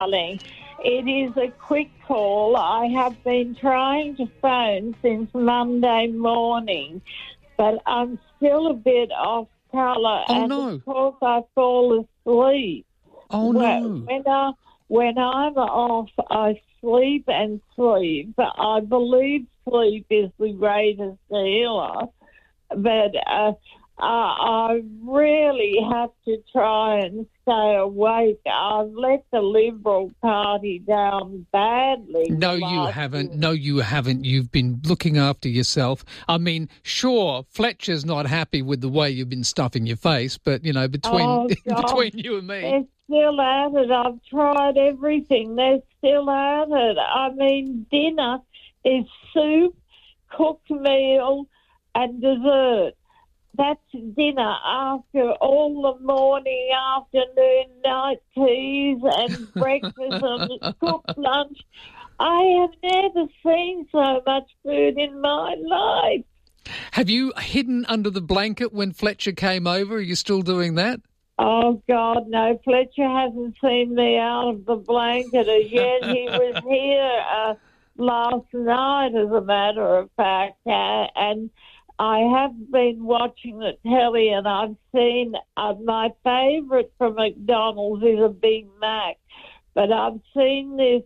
darling. It is a quick call. I have been trying to phone since Monday morning, but I'm still a bit off colour. Oh, and no. of course I fall asleep. Oh, no. When I'm off, I sleep and sleep. I believe sleep is the greatest healer, but I really have to try and stay awake. I've let the Liberal Party down badly. No, you haven't. No, you haven't. You've been looking after yourself. I mean, sure, Fletcher's not happy with the way you've been stuffing your face, but, you know, between you and me. They're still at it. I've tried everything. They're still at it. I mean, dinner is soup, cooked meal and dessert. That's dinner after all the morning, afternoon, night teas and breakfast and cooked lunch. I have never seen so much food in my life. Have you hidden under the blanket when Fletcher came over? Are you still doing that? Oh, God, no. Fletcher hasn't seen me out of the blanket as yet. He was here last night, as a matter of fact, and I have been watching the telly and I've seen my favourite from McDonald's is a Big Mac, but I've seen this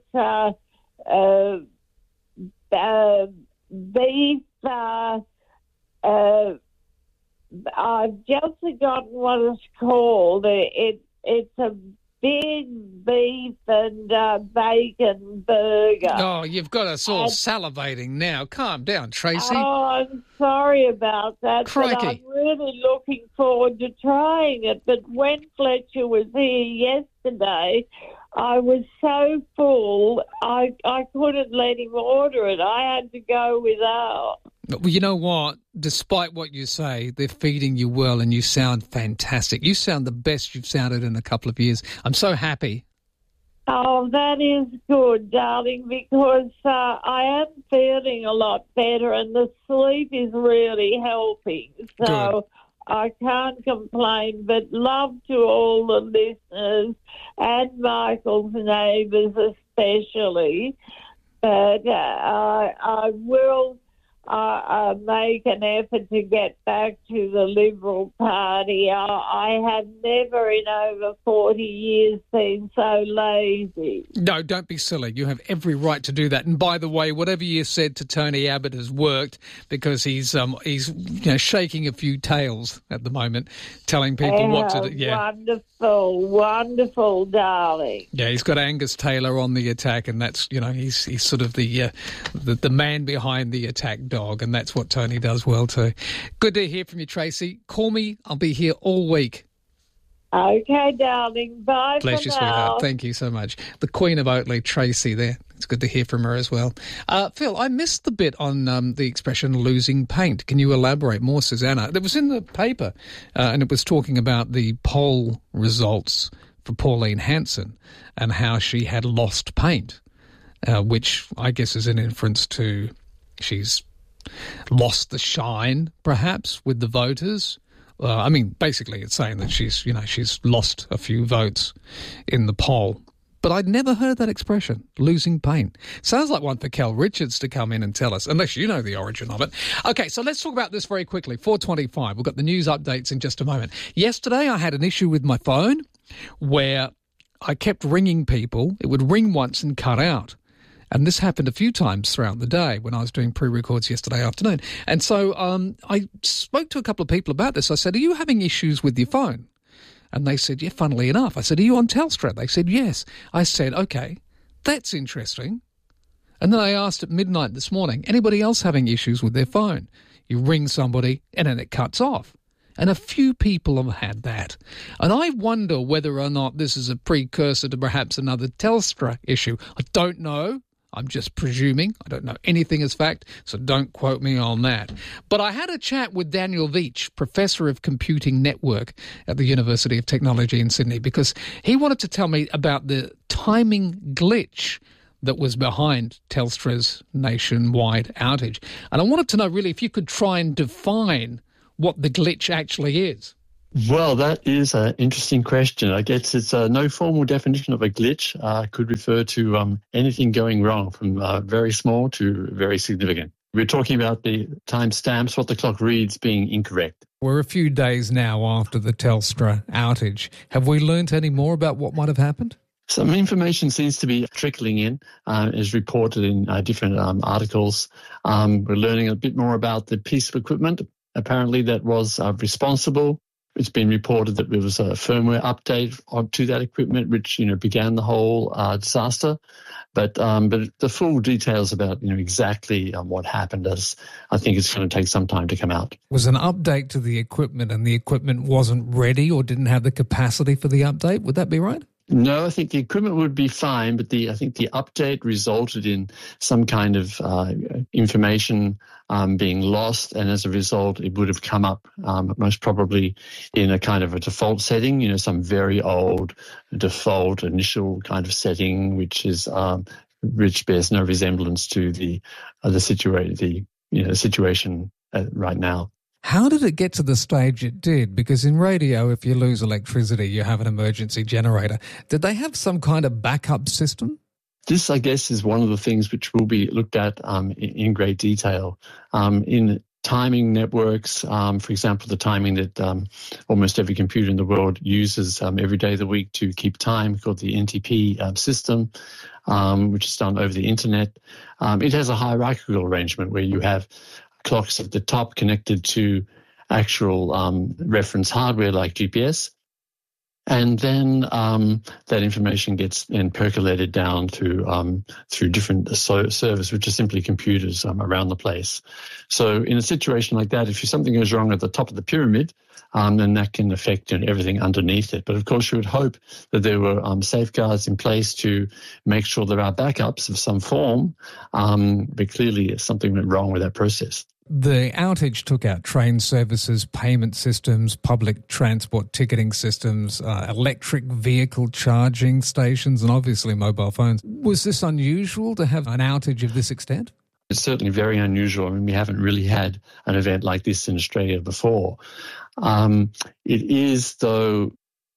beef. I've just forgotten what it's called. It's a big beef and bacon burger. Oh, you've got us all salivating now. Calm down, Tracy. Oh, I'm sorry about that. Crikey. But I'm really looking forward to trying it. But when Fletcher was here yesterday, I was so full, I couldn't let him order it. I had to go without. Well, you know what? Despite what you say, they're feeding you well and you sound fantastic. You sound the best you've sounded in a couple of years. I'm so happy. Oh, that is good, darling, because I am feeling a lot better and the sleep is really helping. So Good. I can't complain, but love to all the listeners and Michael's neighbours especially. But I will make an effort to get back to the Liberal Party. I have never in over 40 years been so lazy. No, don't be silly. You have every right to do that. And by the way, whatever you said to Tony Abbott has worked because he's shaking a few tails at the moment, telling people what to do. Yeah. Wonderful, darling. Yeah, he's got Angus Taylor on the attack, and that's he's sort of the man behind the attack dog, and that's what Tony does well too. Good to hear from you, Tracy. Call me. I'll be here all week. Okay, darling. Bye. Bless for you, now. sweetheart. Thank you so much. The Queen of Oatley, Tracy, there. It's good to hear from her as well. Phil, I missed the bit on the expression losing paint. Can you elaborate more, Susanna? It was in the paper, and it was talking about the poll results for Pauline Hanson and how she had lost paint, which I guess is an inference to she's lost the shine, perhaps, with the voters. Basically it's saying that she's lost a few votes in the poll. But I'd never heard that expression, losing paint. Sounds like one for Cal Richards to come in and tell us, unless you know the origin of it. Okay, so let's talk about this very quickly. 4:25, we've got the news updates in just a moment. Yesterday I had an issue with my phone where I kept ringing people. It would ring once and cut out. And this happened a few times throughout the day when I was doing pre-records yesterday afternoon. And so I spoke to a couple of people about this. I said, are you having issues with your phone? And they said, yeah, funnily enough. I said, are you on Telstra? They said, yes. I said, okay, that's interesting. And then I asked at midnight this morning, anybody else having issues with their phone? You ring somebody and then it cuts off. And a few people have had that. And I wonder whether or not this is a precursor to perhaps another Telstra issue. I don't know. I'm just presuming. I don't know anything as fact, so don't quote me on that. But I had a chat with Daniel Veitch, Professor of Computing Network at the University of Technology in Sydney, because he wanted to tell me about the timing glitch that was behind Telstra's nationwide outage. And I wanted to know, really, if you could try and define what the glitch actually is. Well, that is an interesting question. I guess it's no formal definition of a glitch. Could refer to anything going wrong from very small to very significant. We're talking about the timestamps, what the clock reads being incorrect. We're a few days now after the Telstra outage. Have we learnt any more about what might have happened? Some information seems to be trickling in, as reported in different articles. We're learning a bit more about the piece of equipment, apparently, that was responsible. It's been reported that there was a firmware update onto that equipment, which began the whole disaster. But the full details about exactly what happened, I think it's going to take some time to come out. Was an update to the equipment, and the equipment wasn't ready or didn't have the capacity for the update? Would that be right? No, I think the equipment would be fine, but I think the update resulted in some kind of information being lost, and as a result, it would have come up most probably in a kind of a default setting, some very old default initial kind of setting, which bears no resemblance to the situation right now. How did it get to the stage it did? Because in radio, if you lose electricity, you have an emergency generator. Did they have some kind of backup system? This, I guess, is one of the things which will be looked at in great detail. In timing networks, for example, the timing that almost every computer in the world uses every day of the week to keep time, called the NTP system, which is done over the internet. It has a hierarchical arrangement where you have clocks at the top connected to actual reference hardware like GPS. And then that information gets then percolated down to through different servers, which are simply computers around the place. So in a situation like that, if something goes wrong at the top of the pyramid, then that can affect everything underneath it. But of course, you would hope that there were safeguards in place to make sure there are backups of some form. But clearly, something went wrong with that process. The outage took out train services, payment systems, public transport ticketing systems, electric vehicle charging stations, and obviously mobile phones. Was this unusual to have an outage of this extent? It's certainly very unusual. I mean, we haven't really had an event like this in Australia before. It is, though,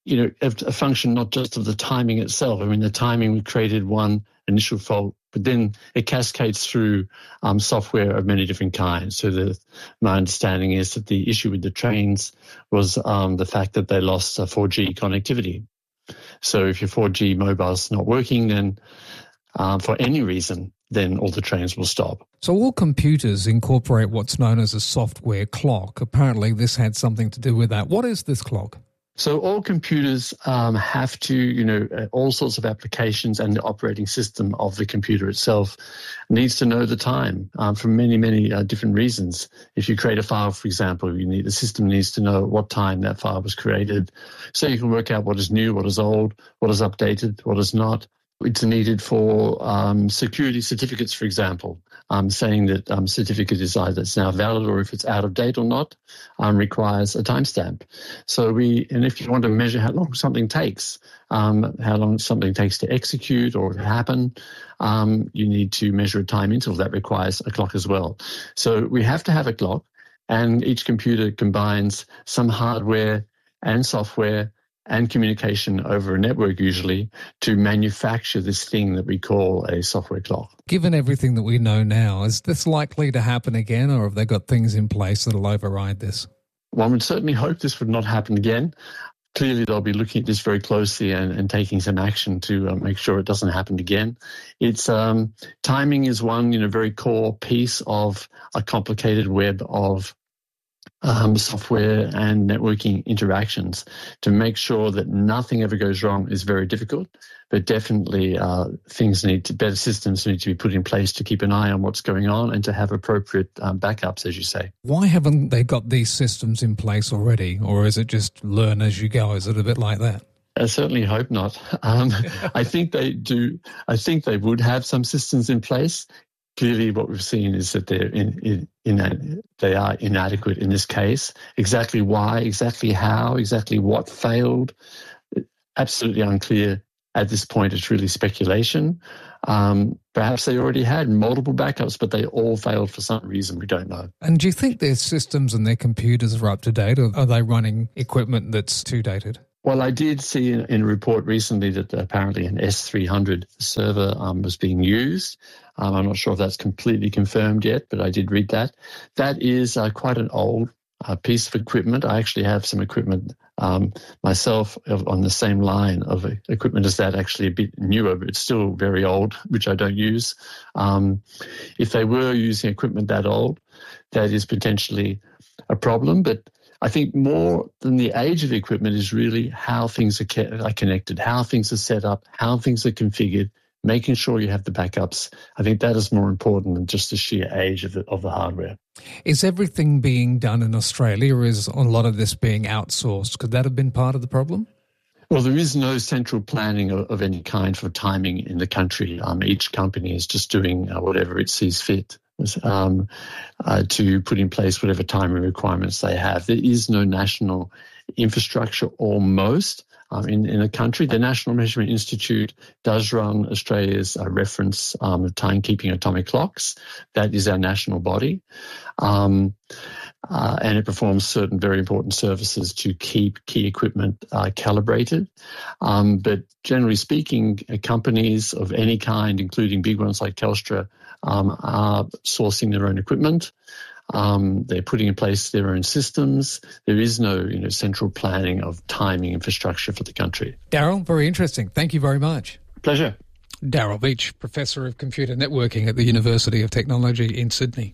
a function not just of the timing itself. I mean, the timing created one initial fault, but then it cascades through software of many different kinds. So my understanding is that the issue with the trains was the fact that they lost 4G connectivity. So if your 4G mobile's not working, then for any reason, then all the trains will stop. So all computers incorporate what's known as a software clock. Apparently this had something to do with that. What is this clock? So all computers have to, all sorts of applications, and the operating system of the computer itself needs to know the time for many, many different reasons. If you create a file, for example, the system needs to know what time that file was created, so you can work out what is new, what is old, what is updated, what is not. It's needed for security certificates, for example, saying that certificate is either it's now valid or if it's out of date or not, requires a timestamp. And if you want to measure how long something takes, how long something takes to execute or to happen, you need to measure a time interval. That requires a clock as well. So we have to have a clock, and each computer combines some hardware and software and communication over a network usually to manufacture this thing that we call a software clock. Given everything that we know now, is this likely to happen again, or have they got things in place that'll override this? One would certainly hope this would not happen again. Clearly, they'll be looking at this very closely and taking some action to make sure it doesn't happen again. It's timing is one, very core piece of a complicated web of software and networking interactions. To make sure that nothing ever goes wrong is very difficult, but definitely better systems need to be put in place to keep an eye on what's going on and to have appropriate backups, as you say. Why haven't they got these systems in place already, or is it just learn as you go? Is it a bit like that? I certainly hope not. I think they do. I think they would have some systems in place. Clearly, what we've seen is that they are inadequate in this case. Exactly why, exactly how, exactly what failed, absolutely unclear at this point. It's really speculation. Perhaps they already had multiple backups, but they all failed for some reason we don't know. And do you think their systems and their computers are up to date, or are they running equipment that's too dated? Well, I did see in a report recently that apparently an S300 server was being used. I'm not sure if that's completely confirmed yet, but I did read that. That is quite an old piece of equipment. I actually have some equipment myself on the same line of equipment as that, actually a bit newer, but it's still very old, which I don't use. If they were using equipment that old, that is potentially a problem, but I think more than the age of equipment is really how things are connected, how things are set up, how things are configured, making sure you have the backups. I think that is more important than just the sheer age of the hardware. Is everything being done in Australia, or is a lot of this being outsourced? Could that have been part of the problem? Well, there is no central planning of any kind for timing in the country. Each company is just doing whatever it sees fit to put in place whatever timing requirements they have. There is no national infrastructure almost in the country. The National Measurement Institute does run Australia's reference timekeeping atomic clocks. That is our national body. And it performs certain very important services to keep key equipment calibrated. But generally speaking, companies of any kind, including big ones like Telstra, are sourcing their own equipment. They're putting in place their own systems. There is no central planning of timing infrastructure for the country. Daryl, very interesting. Thank you very much. Pleasure. Daryl Beach, Professor of Computer Networking at the University of Technology in Sydney.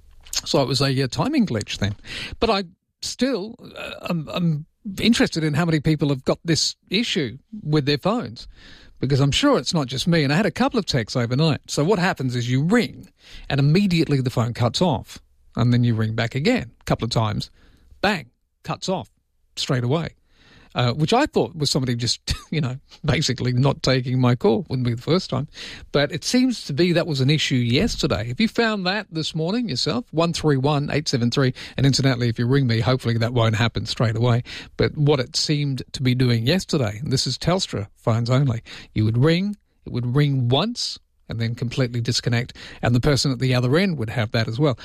So it was a timing glitch then. But I still I'm interested in how many people have got this issue with their phones, because I'm sure it's not just me. And I had a couple of texts overnight. So what happens is you ring and immediately the phone cuts off, and then you ring back again a couple of times. Bang, cuts off straight away. Which I thought was somebody just, basically not taking my call. Wouldn't be the first time. But it seems to be that was an issue yesterday. Have you found that this morning yourself? 131 873. And incidentally, if you ring me, hopefully that won't happen straight away. But what it seemed to be doing yesterday, and this is Telstra phones only, you would ring, it would ring once, and then completely disconnect, and the person at the other end would have that as well.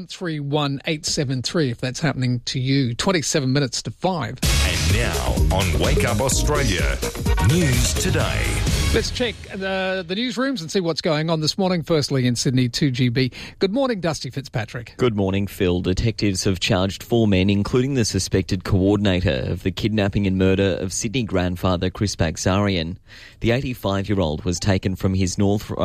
131 873 if that's happening to you. 27 minutes to 5. And now on Wake Up Australia, News Today. Let's check the newsrooms and see what's going on this morning. Firstly, in Sydney, 2GB. Good morning, Dusty Fitzpatrick. Good morning, Phil. Detectives have charged 4 men, including the suspected coordinator of the kidnapping and murder of Sydney grandfather Chris Bagzarian. The 85-year-old was taken from his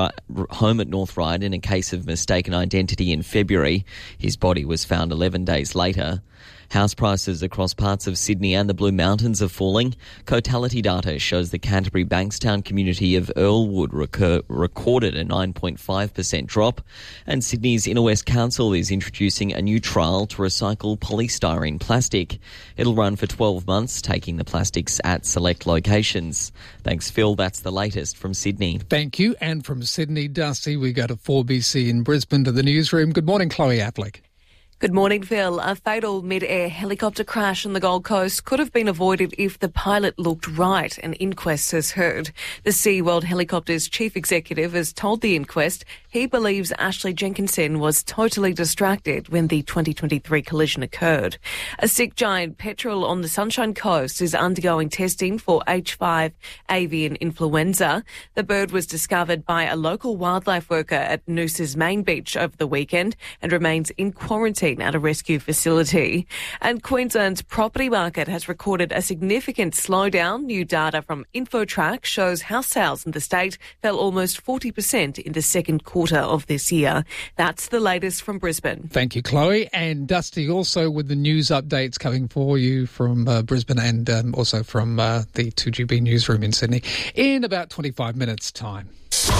home at North Ryde in a case of mistaken identity in February. His body was found 11 days later. House prices across parts of Sydney and the Blue Mountains are falling. Cotality data shows the Canterbury Bankstown community of Earlwood recorded a 9.5% drop, and Sydney's Inner West Council is introducing a new trial to recycle polystyrene plastic. It'll run for 12 months, taking the plastics at select locations. Thanks, Phil. That's the latest from Sydney. Thank you. And from Sydney, Dusty, we go to 4BC in Brisbane to the newsroom. Good morning, Chloe Affleck. Good morning, Phil. A fatal mid-air helicopter crash on the Gold Coast could have been avoided if the pilot looked right, an inquest has heard. The SeaWorld Helicopter's chief executive has told the inquest he believes Ashley Jenkinson was totally distracted when the 2023 collision occurred. A sick giant petrel on the Sunshine Coast is undergoing testing for H5 avian influenza. The bird was discovered by a local wildlife worker at Noosa's main beach over the weekend and remains in quarantine at a rescue facility. And Queensland's property market has recorded a significant slowdown. New data from InfoTrack shows house sales in the state fell almost 40% in the second quarter of this year. That's the latest from Brisbane. Thank you, Chloe. And Dusty, also with the news updates coming for you from Brisbane and also from the 2GB newsroom in Sydney in about 25 minutes' time.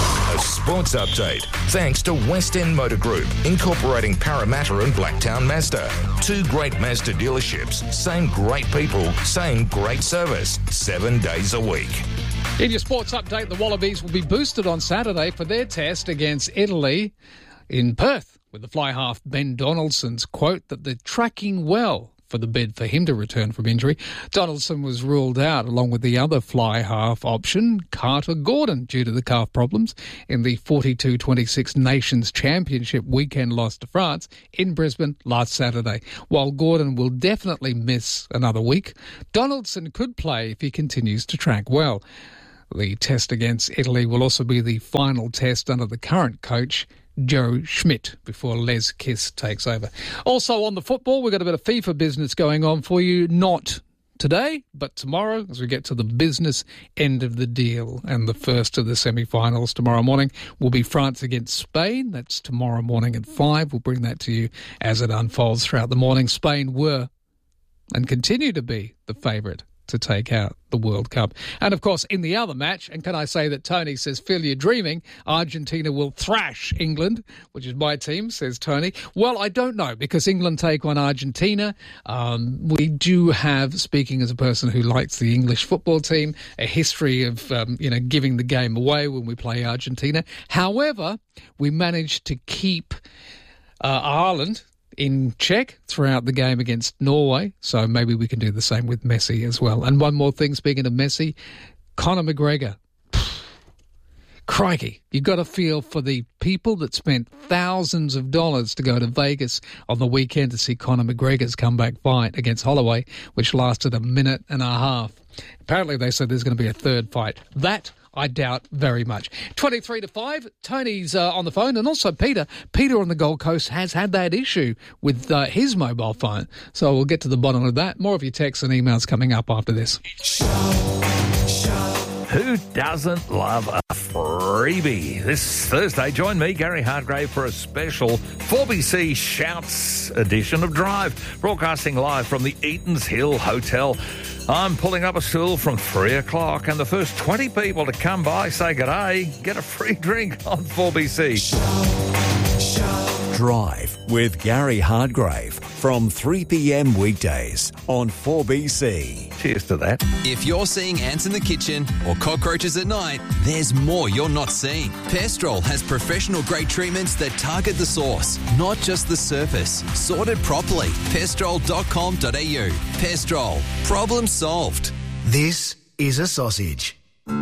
A sports update thanks to West End Motor Group, incorporating Parramatta and Blacktown Mazda. 2 great Mazda dealerships, same great people, same great service, 7 days a week. In your sports update, the Wallabies will be boosted on Saturday for their test against Italy in Perth, with the fly half Ben Donaldson's quote that they're tracking well for the bid for him to return from injury. Donaldson was ruled out along with the other fly half option, Carter Gordon, due to the calf problems in the 42-26 Nations Championship weekend loss to France in Brisbane last Saturday. While Gordon will definitely miss another week, Donaldson could play if he continues to track well. The test against Italy will also be the final test under the current coach, Joe Schmidt, before Les Kiss takes over. Also on the football, we've got a bit of FIFA business going on for you, not today, but tomorrow as we get to the business end of the deal. And the first of the semi-finals tomorrow morning will be France against Spain. That's tomorrow morning at 5. We'll bring that to you as it unfolds throughout the morning. Spain were and continue to be the favourite to take out the World Cup. And, of course, in the other match, and can I say that Tony says, Phil, you're dreaming, Argentina will thrash England, which is my team, says Tony. Well, I don't know, because England take on Argentina. We do have, speaking as a person who likes the English football team, a history of, giving the game away when we play Argentina. However, we managed to keep Ireland in check throughout the game against Norway, so maybe we can do the same with Messi as well. And one more thing, speaking of Messi, Conor McGregor. Crikey, you got to feel for the people that spent thousands of dollars to go to Vegas on the weekend to see Conor McGregor's comeback fight against Holloway, which lasted a minute and a half. Apparently they said there's going to be a third fight. That I doubt very much. 23-5, Tony's on the phone, and also Peter. Peter on the Gold Coast has had that issue with his mobile phone. So we'll get to the bottom of that. More of your texts and emails coming up after this. Who doesn't love a freebie? This Thursday, join me, Gary Hardgrave, for a special 4BC Shouts edition of Drive, broadcasting live from the Eatons Hill Hotel. I'm pulling up a stool from 3 o'clock, and the first 20 people to come by, say g'day, get a free drink on 4BC. Drive with Gary Hardgrave from 3 p.m. weekdays on 4BC. Cheers to that. If you're seeing ants in the kitchen or cockroaches at night, there's more you're not seeing. Pestrol has professional-grade treatments that target the source, not just the surface. Sorted properly. Pestrol.com.au. Pestrol. Problem solved. This is a sausage.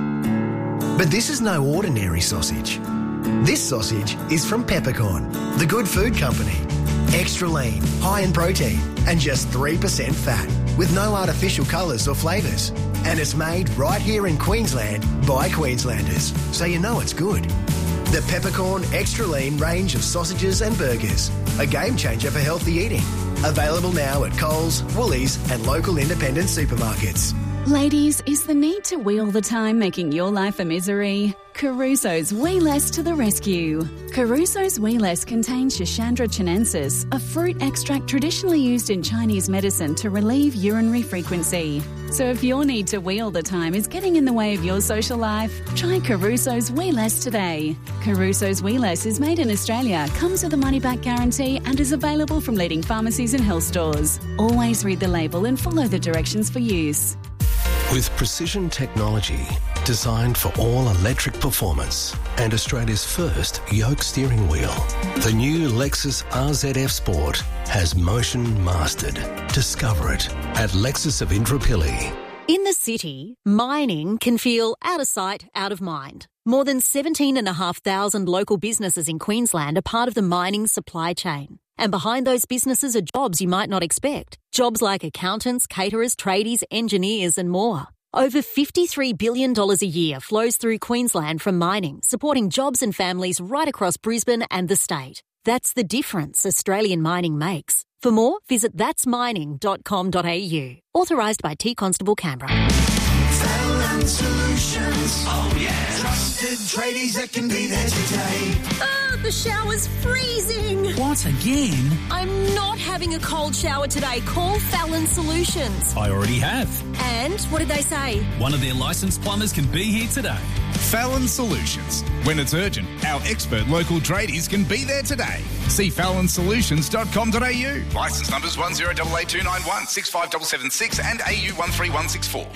But this is no ordinary sausage. This sausage is from Peppercorn, the good food company. Extra lean, high in protein, and just 3% fat, with no artificial colours or flavours. And it's made right here in Queensland by Queenslanders, so you know it's good. The Peppercorn Extra Lean range of sausages and burgers, a game changer for healthy eating. Available now at Coles, Woolies and local independent supermarkets. Ladies, is the need to wee all the time making your life a misery? Caruso's Wee Less to the rescue. Caruso's Wee Less contains Schisandra chinensis, a fruit extract traditionally used in Chinese medicine to relieve urinary frequency. So if your need to wee all the time is getting in the way of your social life, try Caruso's Wee Less today. Caruso's Wee Less is made in Australia, comes with a money-back guarantee and is available from leading pharmacies and health stores. Always read the label and follow the directions for use. With precision technology designed for all electric performance and Australia's first yoke steering wheel, the new Lexus RZF Sport has motion mastered. Discover it at Lexus of Indooroopilly. In the city, mining can feel out of sight, out of mind. More than 17,500 local businesses in Queensland are part of the mining supply chain. And behind those businesses are jobs you might not expect. Jobs like accountants, caterers, tradies, engineers and more. Over $53 billion a year flows through Queensland from mining, supporting jobs and families right across Brisbane and the state. That's the difference Australian mining makes. For more, visit thatsmining.com.au. Authorised by T Constable Canberra. Fallon Solutions. Oh, yeah. Trusted tradies that can be there today. Oh, the shower's freezing. What, again? I'm not having a cold shower today. Call Fallon Solutions. I already have. And what did they say? One of their licensed plumbers can be here today. Fallon Solutions. When it's urgent, our expert local tradies can be there today. See fallonsolutions.com.au. Licence numbers 108829165776 65776 and AU 13164.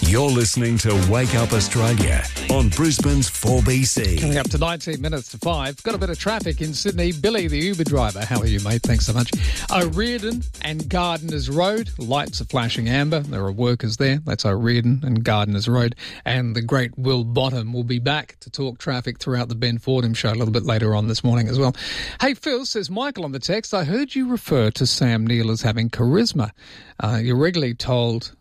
You're listening to Wake Up Australia on Brisbane's 4BC. Coming up to 19 minutes to 5. Got a bit of traffic in Sydney. Billy, the Uber driver. How are you, mate? Thanks so much. O'Riordan and Gardeners Road. Lights are flashing amber. There are workers there. That's O'Riordan and Gardeners Road. And the great Will Bottom will be back to talk traffic throughout the Ben Fordham show a little bit later on this morning as well. Hey, Phil, says Michael on the text, I heard you refer to Sam Neill as having charisma. I'm regularly told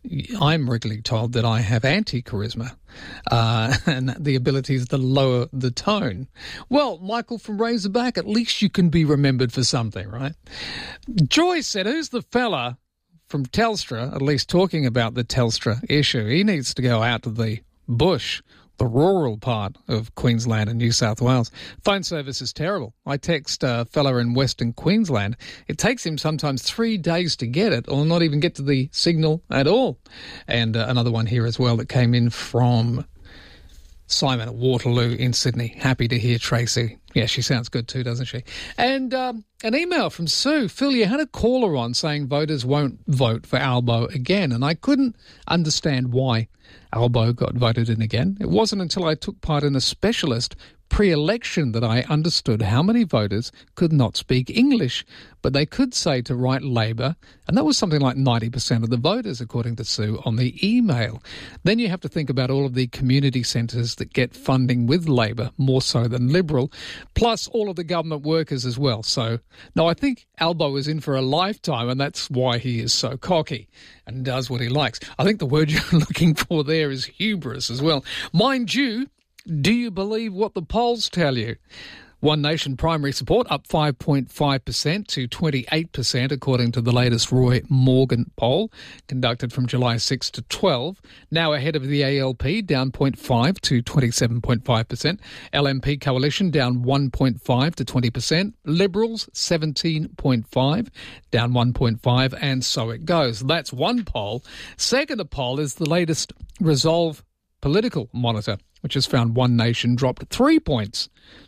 that I have anti-charisma and the ability to lower the tone. Well, Michael from Razorback, at least you can be remembered for something, right? Joy said, who's the fella from Telstra, at least talking about the Telstra issue? He needs to go out to the bush, the rural part of Queensland and New South Wales. Phone service is terrible. I text a fella in Western Queensland. It takes him sometimes 3 days to get it or not even get to the signal at all. And another one here as well that came in from Simon at Waterloo in Sydney. Happy to hear Tracy. Yeah, she sounds good too, doesn't she? And an email from Sue. Phil, you had a caller on saying voters won't vote for Albo again, and I couldn't understand why Albo got voted in again. It wasn't until I took part in a specialist pre-election that I understood how many voters could not speak English, but they could say to write Labor, and that was something like 90% of the voters, according to Sue, on the email. Then you have to think about all of the community centres that get funding with Labor, more so than Liberal, plus all of the government workers as well. So, no, I think Albo is in for a lifetime, and that's why he is so cocky and does what he likes. I think the word you're looking for there is hubris as well. Mind you, do you believe what the polls tell you? One Nation primary support up 5.5% to 28%, according to the latest Roy Morgan poll, conducted from July 6 to 12. Now ahead of the ALP, down 0.5 to 27.5%. LNP Coalition down 1.5 to 20%. Liberals 17.5, down 1.5, and so it goes. That's one poll. Second poll is the latest Resolve Political Monitor, which has found One Nation dropped 3 points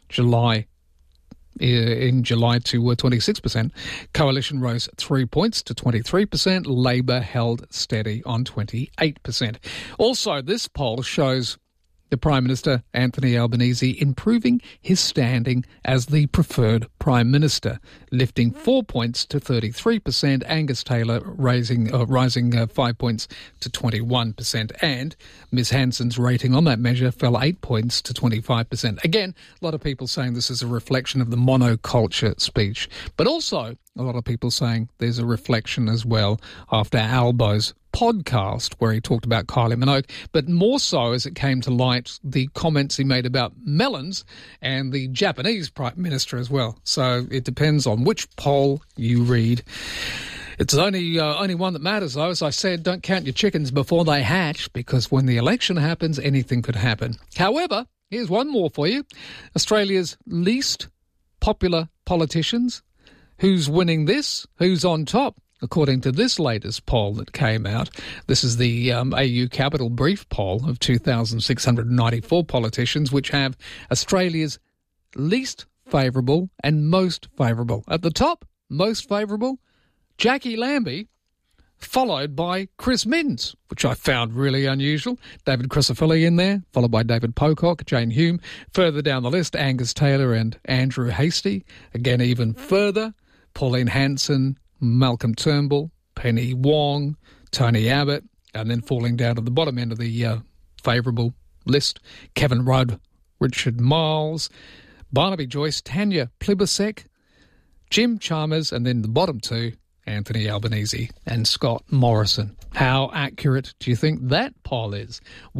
in July to 26%. Coalition rose 3 points to 23%. Labor held steady on 28%. Also, this poll shows the Prime Minister, Anthony Albanese, improving his standing as the preferred Prime Minister, lifting 4 points to 33%. Angus Taylor rising 5 points to 21%. And Ms Hanson's rating on that measure fell 8 points to 25%. Again, a lot of people saying this is a reflection of the monoculture speech, but also a lot of people saying there's a reflection as well after Albo's podcast where he talked about Kylie Minogue, but more so as it came to light the comments he made about melons and the Japanese Prime Minister as well. So it depends on which poll you read. It's only one that matters, though. As I said, don't count your chickens before they hatch, because when the election happens, anything could happen. However, here's one more for you. Australia's least popular politicians. Who's winning this? Who's on top? According to this latest poll that came out, this is the AU Capital Brief poll of 2,694 politicians, which have Australia's least favourable and most favourable. At the top, most favourable, Jackie Lambie, followed by Chris Minns, which I found really unusual. David Crisafulli in there, followed by David Pocock, Jane Hume. Further down the list, Angus Taylor and Andrew Hastie. Again, even further, Pauline Hanson, Malcolm Turnbull, Penny Wong, Tony Abbott, and then falling down to the bottom end of the favourable list, Kevin Rudd, Richard Miles, Barnaby Joyce, Tanya Plibersek, Jim Chalmers, and then the bottom two, Anthony Albanese and Scott Morrison. How accurate do you think that poll is?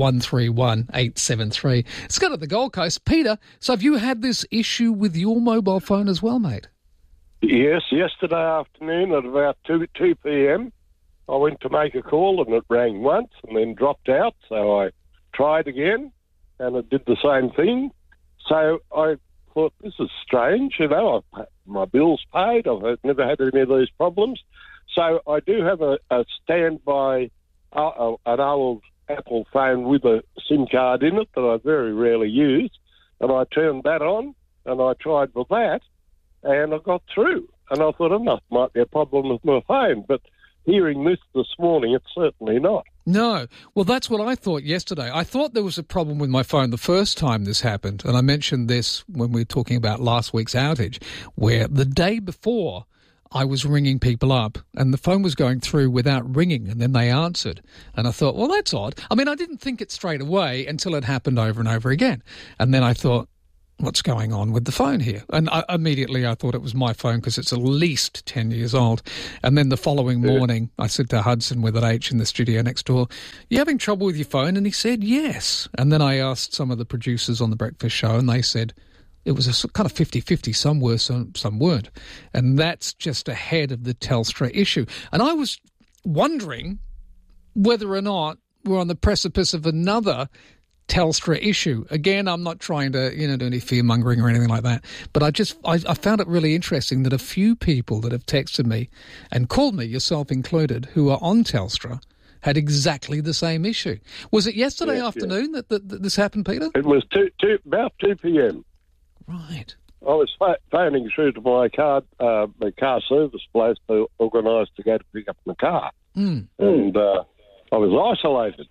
131873. Let's go to the Gold Coast. Peter, so have you had this issue with your mobile phone as well, mate? Yes, yesterday afternoon at about 2 p.m, I went to make a call and it rang once and then dropped out. So I tried again and it did the same thing. So I thought, this is strange. You know, my bill's paid. I've never had any of these problems. So I do have a standby, an old Apple phone with a SIM card in it that I very rarely use. And I turned that on and I tried with that. And I got through. And I thought, might be a problem with my phone. But hearing this morning, it's certainly not. No. Well, that's what I thought yesterday. I thought there was a problem with my phone the first time this happened, and I mentioned this when we were talking about last week's outage, where the day before I was ringing people up and the phone was going through without ringing, and then they answered. And I thought, well, that's odd. I mean, I didn't think it straight away until it happened over and over again. And then I thought, what's going on with the phone here? And immediately I thought it was my phone because it's at least 10 years old. And then the following morning, I said to Hudson with an H in the studio next door, you having trouble with your phone? And he said, yes. And then I asked some of the producers on The Breakfast Show, and they said it was a kind of 50-50. Some were, some weren't. And that's just ahead of the Telstra issue. And I was wondering whether or not we're on the precipice of another Telstra issue. Again, I'm not trying to, do any fear-mongering or anything like that, but I found it really interesting that a few people that have texted me and called me, yourself included, who are on Telstra, had exactly the same issue. Was it yesterday afternoon that this happened, Peter? It was about 2 p.m. Right. I was phoning through to my car service place to organise to go to pick up my car. And I was isolated.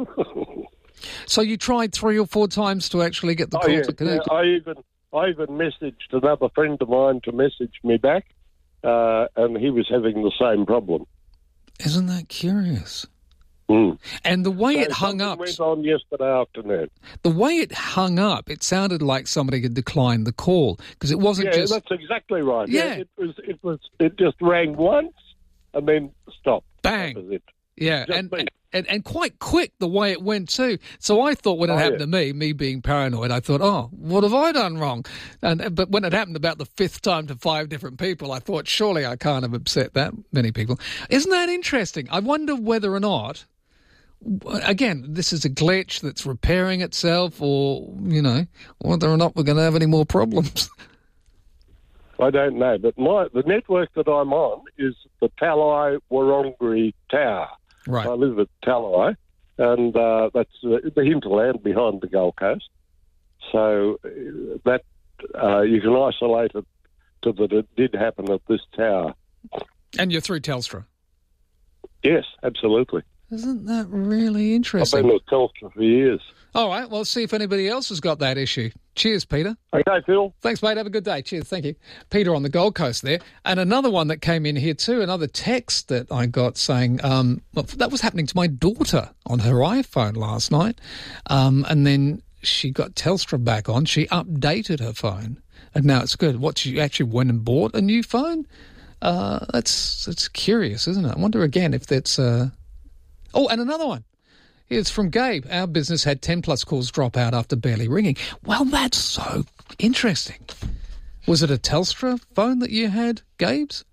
So you tried 3 or 4 times to actually get the call to connect? I even messaged another friend of mine to message me back, and he was having the same problem. Isn't that curious? And the way it hung up went on yesterday afternoon. The way it hung up, it sounded like somebody had declined the call because it wasn't just. Yeah, that's exactly right. Yeah, it just rang once and then stopped. Bang. That was it. Yeah, and quite quick the way it went too. So I thought when it happened to me being paranoid, I thought, oh, what have I done wrong? But when it happened about the 5th time to 5 different people, I thought, surely I can't have upset that many people. Isn't that interesting? I wonder whether or not, again, this is a glitch that's repairing itself or, whether or not we're going to have any more problems. I don't know, but the network that I'm on is the Talai-Warongri Tower. Right. I live at Talai, and that's the hinterland behind the Gold Coast. So that you can isolate it to that it did happen at this tower. And you're through Telstra? Yes, absolutely. Isn't that really interesting? I've been with Telstra for years. All right, well, see if anybody else has got that issue. Cheers, Peter. Okay, Phil. Thanks, mate. Have a good day. Cheers. Thank you. Peter on the Gold Coast there. And another one that came in here too, another text that I got saying, that was happening to my daughter on her iPhone last night. And then she got Telstra back on. She updated her phone, and now it's good. What, she actually went and bought a new phone? That's curious, isn't it? I wonder again if that's... Oh, and another one. It's from Gabe. Our business had 10-plus calls drop out after barely ringing. Well, that's so interesting. Was it a Telstra phone that you had, Gabe's?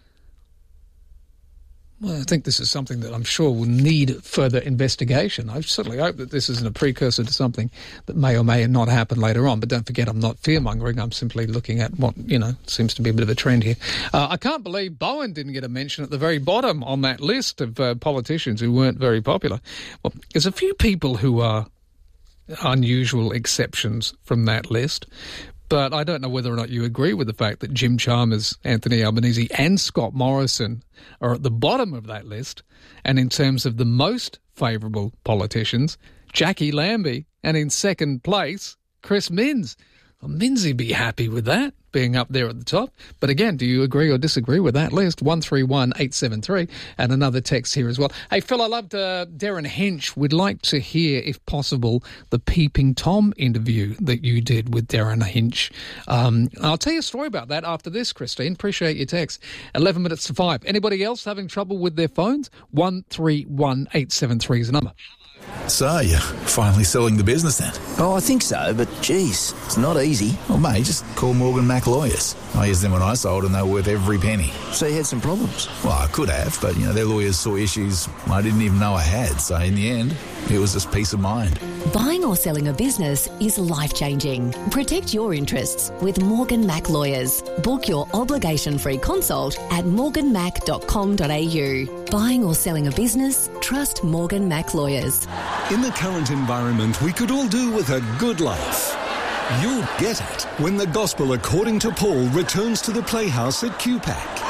Well, I think this is something that I'm sure will need further investigation. I certainly hope that this isn't a precursor to something that may or may not happen later on. But don't forget, I'm not fear-mongering. I'm simply looking at what, seems to be a bit of a trend here. I can't believe Bowen didn't get a mention at the very bottom on that list of politicians who weren't very popular. Well, there's a few people who are unusual exceptions from that list. But I don't know whether or not you agree with the fact that Jim Chalmers, Anthony Albanese and Scott Morrison are at the bottom of that list. And in terms of the most favourable politicians, Jackie Lambie, and in second place, Chris Minns. Well, Minns'd be happy with that, being up there at the top. But again, do you agree or disagree with that list? 131873 and another text here as well. Hey, Phil, I loved Darren Hinch. We'd like to hear, if possible, the Peeping Tom interview that you did with Darren Hinch. I'll tell you a story about that after this, Christine. Appreciate your text. 11 minutes to 5. Anybody else having trouble with their phones? 131873 is the number. So, you're finally selling the business then? Oh, I think so, but geez, it's not easy. Well, mate, just call Morgan Mac Lawyers. I used them when I sold and they were worth every penny. So you had some problems? Well, I could have, but, their lawyers saw issues I didn't even know I had. So in the end, it was just peace of mind. Buying or selling a business is life-changing. Protect your interests with Morgan Mac Lawyers. Book your obligation-free consult at morganmac.com.au. Buying or selling a business? Trust Morgan Mac Lawyers. In the current environment, we could all do with a good laugh. You'll get it when the Gospel According to Paul returns to the Playhouse at QPAC.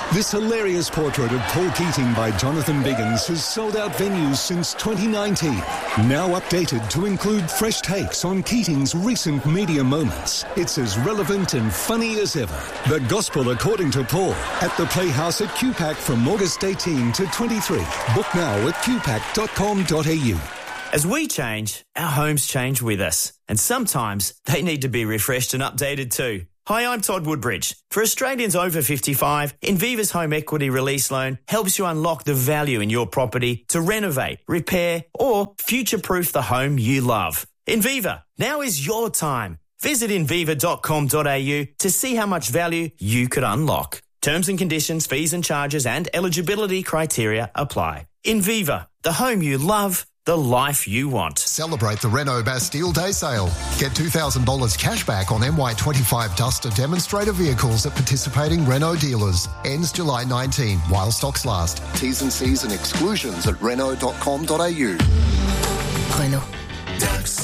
This hilarious portrait of Paul Keating by Jonathan Biggins has sold out venues since 2019. Now updated to include fresh takes on Keating's recent media moments. It's as relevant and funny as ever. The Gospel According to Paul at the Playhouse at QPAC from August 18 to 23. Book now at qpac.com.au. As we change, our homes change with us. And sometimes they need to be refreshed and updated too. Hi, I'm Todd Woodbridge. For Australians over 55, Inviva's Home Equity Release Loan helps you unlock the value in your property to renovate, repair or future-proof the home you love. Inviva, now is your time. Visit inviva.com.au to see how much value you could unlock. Terms and conditions, fees and charges and eligibility criteria apply. Inviva, the home you love, the life you want. Celebrate the Renault Bastille Day sale. Get $2,000 cash back on MY25 Duster demonstrator vehicles at participating Renault dealers. Ends July 19 while stocks last. T's and C's and exclusions at Renault.com.au. Renault.